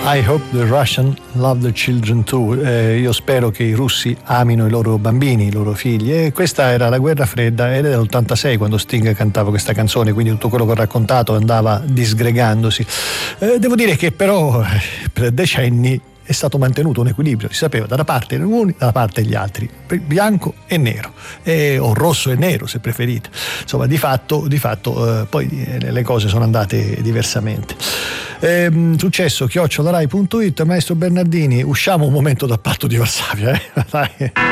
I hope the Russian love their children too. Io spero che i russi amino i loro bambini, i loro figli. E questa era la guerra fredda ed è dell'86 quando Sting cantava questa canzone, quindi tutto quello che ho raccontato andava disgregandosi. Devo dire che però per decenni è stato mantenuto un equilibrio, si sapeva da una parte gli uni, dalla parte gli altri, bianco e nero, o rosso e nero se preferite. Insomma, di fatto poi le cose sono andate diversamente. Successo @rai.it. Maestro Bernardini, usciamo un momento dal patto di Varsavia, dai.